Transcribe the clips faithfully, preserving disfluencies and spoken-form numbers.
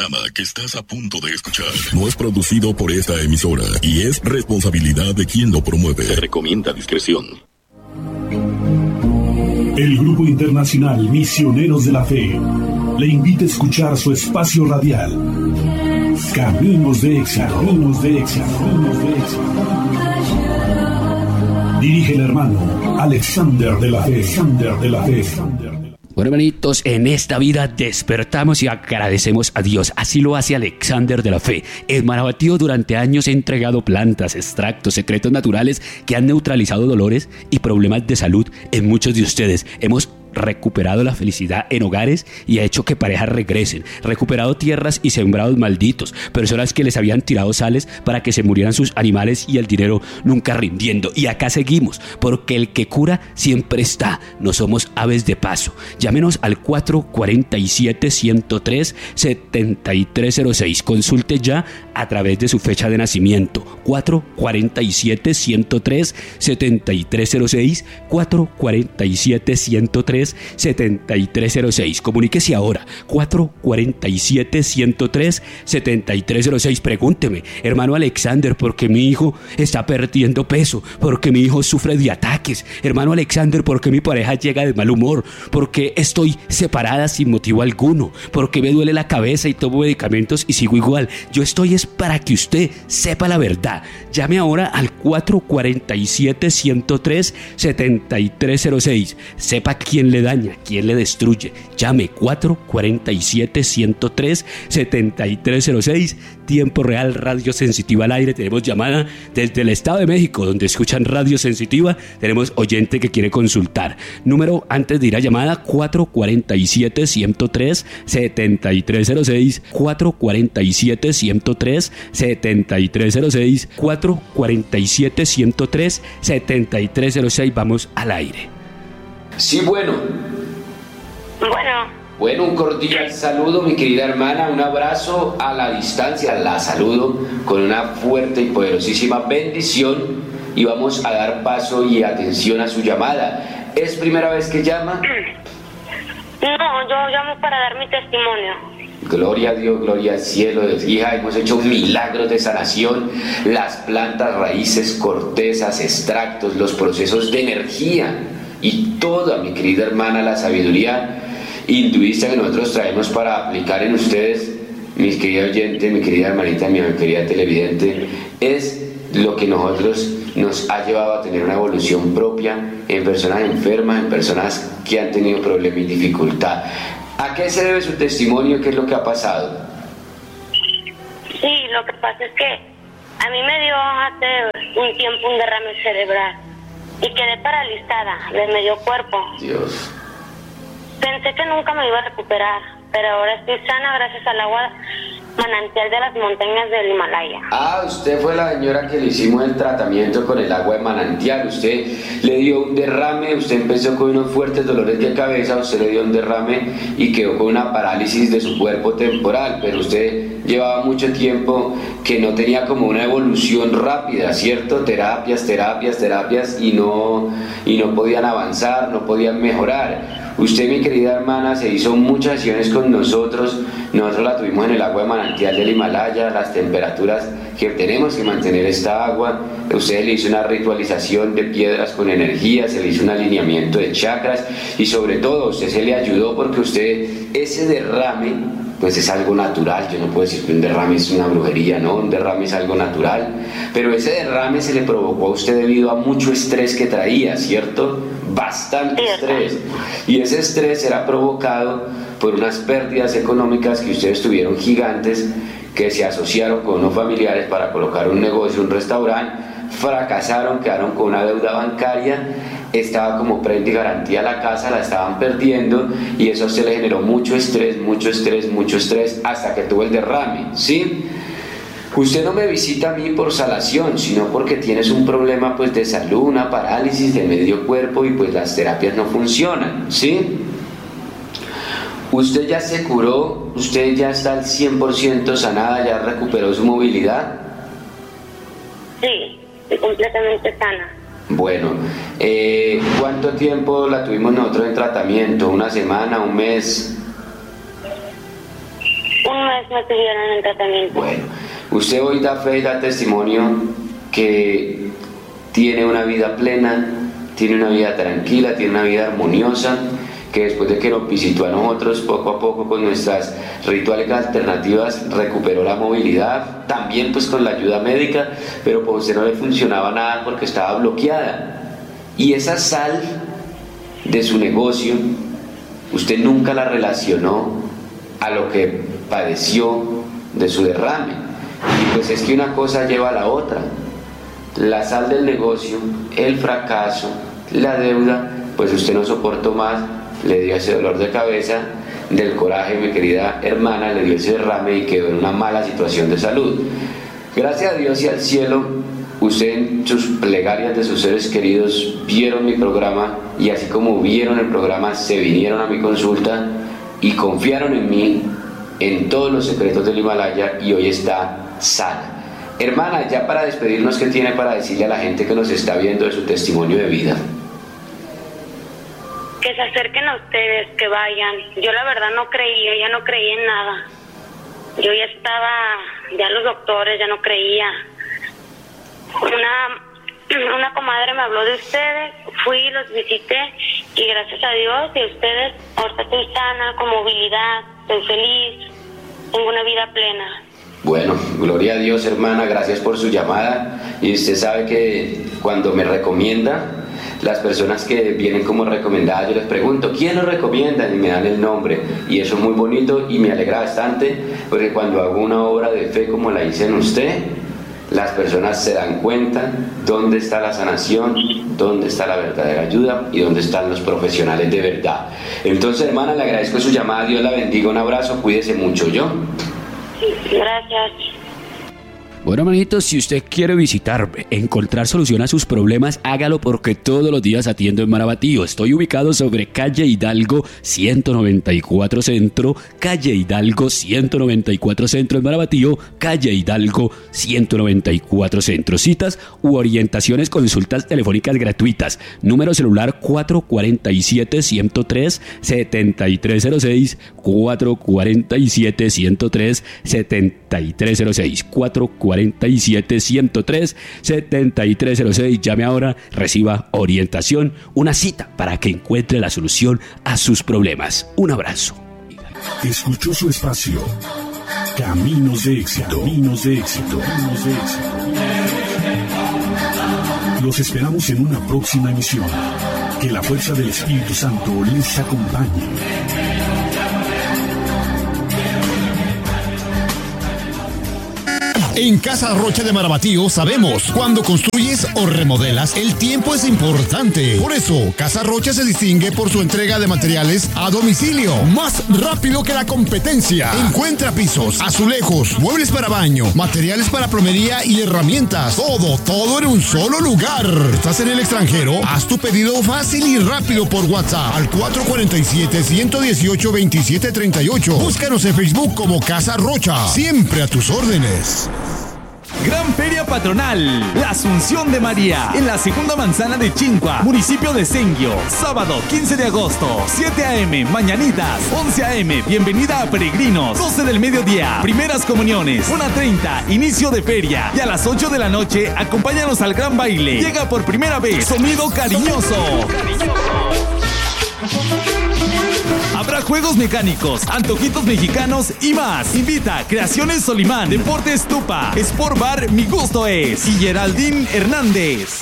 programa que estás a punto de escuchar no es producido por esta emisora y es responsabilidad de quien lo promueve. Se recomienda discreción. El Grupo Internacional Misioneros de la Fe le invita a escuchar su espacio radial Caminos de Éxito. Caminos de Éxito. Caminos de Éxito. Dirige el hermano Alexander de la Fe. Alexander de la Fe. Bueno, hermanitos, en esta vida despertamos y agradecemos a Dios. Así lo hace Alexander de la Fe. El Marabatío durante años ha entregado plantas, extractos, secretos naturales que han neutralizado dolores y problemas de salud en muchos de ustedes. Hemos recuperado la felicidad en hogares y ha hecho que parejas regresen, recuperado tierras y sembrados malditos, personas que les habían tirado sales para que se murieran sus animales y el dinero nunca rindiendo. Y acá seguimos, porque el que cura siempre está. No somos aves de paso. Llámenos al cuatro cuatro siete, uno cero tres, siete tres cero seis. Consulte ya a través de su fecha de nacimiento. cuatro cuatro siete, uno cero tres, siete tres cero seis. cuatro cuatro siete, uno cero tres, siete tres cero seis. Comuníquese ahora. cuatro cuatro siete, uno cero tres, siete tres cero seis. Pregúnteme, hermano Alexander, ¿por qué mi hijo está perdiendo peso? ¿Por qué mi hijo sufre de ataques? Hermano Alexander, ¿por qué mi pareja llega de mal humor? ¿Por qué estoy separada sin motivo alguno? ¿Por qué me duele la cabeza y tomo medicamentos y sigo igual? Yo estoy es para que usted sepa la verdad. Llame ahora al cuatro cuatro siete, uno cero tres, siete tres cero seis. Sepa quién le daña, quién le destruye. Llame cuatro cuatro siete, uno cero tres, siete tres cero seis. Tiempo Real Radio Sensitiva al aire. Tenemos llamada desde el Estado de México, donde escuchan Radio Sensitiva. Tenemos oyente que quiere consultar. Número antes de ir a llamada: cuatro cuatro siete, uno cero tres, siete tres cero seis. cuatro cuatro siete, uno cero tres, siete tres cero seis. cuatro cuatro siete, uno cero tres, siete tres cero seis. Vamos al aire. Sí, bueno. Bueno. Bueno, un cordial saludo, mi querida hermana, un abrazo a la distancia, la saludo con una fuerte y poderosísima bendición y vamos a dar paso y atención a su llamada. ¿Es primera vez que llama? No, yo llamo para dar mi testimonio. Gloria a Dios, gloria al cielo, hija, hemos hecho milagros de sanación, las plantas, raíces, cortezas, extractos, los procesos de energía y toda, mi querida hermana, la sabiduría hinduista que nosotros traemos para aplicar en ustedes, mis queridos oyentes, mi querida hermanita, mi querida televidente, es lo que nosotros nos ha llevado a tener una evolución propia en personas enfermas, en personas que han tenido problemas y dificultad. ¿A qué se debe su testimonio? ¿Qué es lo que ha pasado? Sí, lo que pasa es que a mí me dio hace un tiempo un derrame cerebral y quedé paralizada de medio cuerpo. Dios. Pensé que nunca me iba a recuperar, pero ahora estoy sana gracias al agua manantial de las montañas del Himalaya. Ah, usted fue la señora que le hicimos el tratamiento con el agua de manantial. Usted le dio un derrame, usted empezó con unos fuertes dolores de cabeza, usted le dio un derrame y quedó con una parálisis de su cuerpo temporal, pero usted llevaba mucho tiempo que no tenía como una evolución rápida, ¿cierto? Terapias, terapias, terapias y no, y no podían avanzar, no podían mejorar. Usted, mi querida hermana, se hizo muchas sesiones con nosotros, nosotros la tuvimos en el agua de manantial del Himalaya, las temperaturas que tenemos que mantener esta agua, usted le hizo una ritualización de piedras con energía, se le hizo un alineamiento de chakras y sobre todo usted se le ayudó porque usted, ese derrame, pues es algo natural. Yo no puedo decir que un derrame es una brujería, no, un derrame es algo natural, pero ese derrame se le provocó a usted debido a mucho estrés que traía, ¿cierto? Bastante estrés, y ese estrés era provocado por unas pérdidas económicas que ustedes tuvieron gigantes, que se asociaron con unos familiares para colocar un negocio, un restaurante, fracasaron, quedaron con una deuda bancaria, estaba como prenda y garantía la casa, la estaban perdiendo y eso se le generó mucho estrés, mucho estrés, mucho estrés hasta que tuvo el derrame, ¿sí? Usted no me visita a mí por salación, sino porque tienes un problema pues de salud, una parálisis de medio cuerpo y pues las terapias no funcionan, ¿sí? Usted ya se curó, usted ya está al cien por ciento sanada, ya recuperó su movilidad. Sí, estoy completamente sana. Bueno, eh, ¿cuánto tiempo la tuvimos nosotros en tratamiento? ¿Una semana, un mes? Un mes me tuvieron en tratamiento. Bueno, usted hoy da fe y da testimonio que tiene una vida plena, tiene una vida tranquila, tiene una vida armoniosa, que después de que nos visitó a nosotros poco a poco con nuestras rituales alternativas recuperó la movilidad, también pues con la ayuda médica, pero pues a usted no le funcionaba nada porque estaba bloqueada. Y esa sal de su negocio, usted nunca la relacionó a lo que padeció de su derrame. Y pues es que una cosa lleva a la otra. La sal del negocio, el fracaso, la deuda, pues usted no soportó más, le dio ese dolor de cabeza, del coraje, mi querida hermana, le dio ese derrame y quedó en una mala situación de salud. Gracias a Dios y al cielo, usted en sus plegarias de sus seres queridos vieron mi programa, y así como vieron el programa se vinieron a mi consulta y confiaron en mí, en todos los secretos del Himalaya, y hoy está sana. Hermana, ya para despedirnos, ¿qué tiene para decirle a la gente que nos está viendo de su testimonio de vida? Que se acerquen a ustedes, que vayan. Yo la verdad no creía, ya no creía en nada. Yo ya estaba, ya los doctores, ya no creía. Una, una comadre me habló de ustedes, fui, los visité, y gracias a Dios y a ustedes, ahorita estoy sana, con movilidad, estoy feliz, tengo una vida plena. Bueno, gloria a Dios, hermana, gracias por su llamada. Y usted sabe que cuando me recomienda, las personas que vienen como recomendadas, yo les pregunto, ¿quién lo recomienda? Y me dan el nombre, y eso es muy bonito y me alegra bastante, porque cuando hago una obra de fe como la hice en usted, las personas se dan cuenta dónde está la sanación, dónde está la verdadera ayuda y dónde están los profesionales de verdad. Entonces, hermana, le agradezco su llamada, Dios la bendiga, un abrazo, cuídese mucho. ¿Yo? Gracias. Bueno, hermanitos, si usted quiere visitarme, encontrar solución a sus problemas, hágalo, porque todos los días atiendo en Marabatío. Estoy ubicado sobre calle Hidalgo ciento noventa y cuatro Centro, calle Hidalgo ciento noventa y cuatro Centro en Marabatío, calle Hidalgo ciento noventa y cuatro Centro. Citas u orientaciones, consultas telefónicas gratuitas. Número celular cuatro cuatro siete, uno cero tres, siete tres cero seis, cuatro cuatro siete, uno cero tres, siete tres cero seis, cuatro cuatro siete, uno cero tres, siete tres cero seis. Llame ahora, reciba orientación, una cita para que encuentre la solución a sus problemas. Un abrazo. Escuchó su espacio Caminos de Éxito. Caminos de Éxito. Caminos de Éxito. Los esperamos en una próxima emisión. Que la fuerza del Espíritu Santo les acompañe. En Casa Rocha de Marabatío sabemos, cuando construyes o remodelas, el tiempo es importante. Por eso, Casa Rocha se distingue por su entrega de materiales a domicilio, más rápido que la competencia. Encuentra pisos, azulejos, muebles para baño, materiales para plomería y herramientas. Todo, todo en un solo lugar. ¿Estás en el extranjero? Haz tu pedido fácil y rápido por WhatsApp al cuatro cuatro siete, uno uno ocho, dos siete tres ocho. Búscanos en Facebook como Casa Rocha. Siempre a tus órdenes. Gran Feria Patronal, la Asunción de María, en la segunda manzana de Chincua, municipio de Senguio. Sábado quince de agosto, siete a eme, mañanitas, once a eme, bienvenida a peregrinos, doce del mediodía, primeras comuniones, una treinta, inicio de feria, y a las ocho de la noche, acompáñanos al gran baile. Llega por primera vez Sonido Cariñoso. Habrá juegos mecánicos, antojitos mexicanos y más. Invita Creaciones Solimán, Deportes Tupa, Sport Bar Mi Gusto Es y Geraldine Hernández.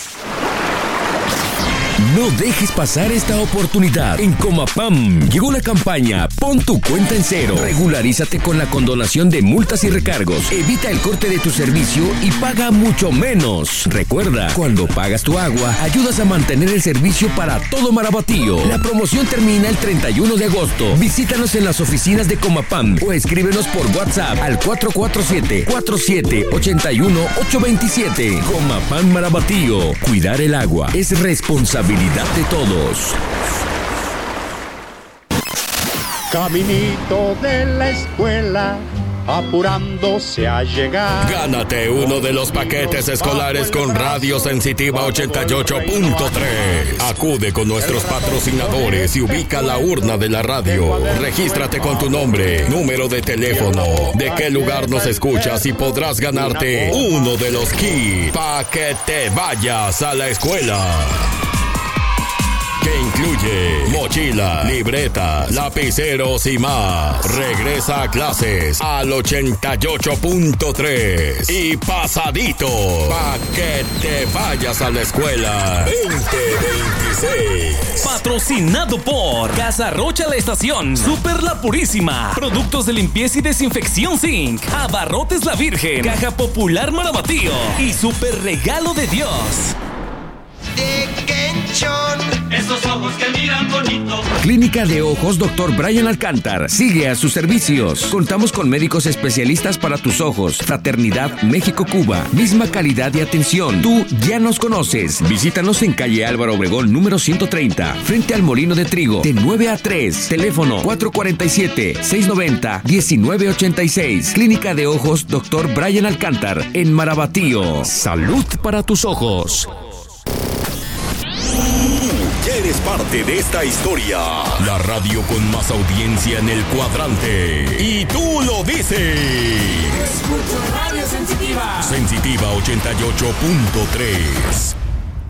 No dejes pasar esta oportunidad. En Comapam llegó la campaña Pon tu cuenta en cero. Regularízate con la condonación de multas y recargos. Evita el corte de tu servicio y paga mucho menos. Recuerda, cuando pagas tu agua, ayudas a mantener el servicio para todo Marabatío. La promoción termina el treinta y uno de agosto. Visítanos en las oficinas de Comapam o escríbenos por WhatsApp al cuatro cuatro siete, cuatro siete ocho uno, ocho dos siete. Comapam Marabatío. Cuidar el agua es responsabilidad de todos. Caminito de la escuela, apurándose a llegar. Gánate uno de los paquetes escolares con Radio Sensitiva ochenta y ocho punto tres. Acude con nuestros patrocinadores y ubica la urna de la radio. Regístrate con tu nombre, número de teléfono, de qué lugar nos escuchas y podrás ganarte uno de los kits para que te vayas a la escuela. Que incluye mochila, libreta, lapiceros y más. Regresa a clases al ochenta y ocho punto tres y pasadito pa' que te vayas a la escuela veinte veintiséis. Patrocinado por Casa Rocha La Estación, Super La Purísima, Productos de Limpieza y Desinfección Zinc, Abarrotes La Virgen, Caja Popular Marabatío y Super Regalo de Dios. De Kenchon, esos ojos que miran bonito. Clínica de Ojos doctor Brian Alcántar sigue a sus servicios. Contamos con médicos especialistas para tus ojos. Fraternidad México-Cuba. Misma calidad y atención. Tú ya nos conoces. Visítanos en calle Álvaro Obregón número ciento treinta, frente al Molino de Trigo, de nueve a tres. Teléfono cuatro cuatro siete, seis nueve cero, uno nueve ocho seis. Clínica de Ojos doctor Brian Alcántar en Marabatío. Salud para tus ojos. Eres parte de esta historia. La radio con más audiencia en el cuadrante. Y tú lo dices. Escucho Radio Sensitiva. Sensitiva ochenta y ocho punto tres.